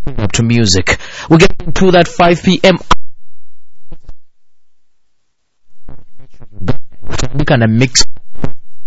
up to music. We'll get into that 5 p.m. We kind of mix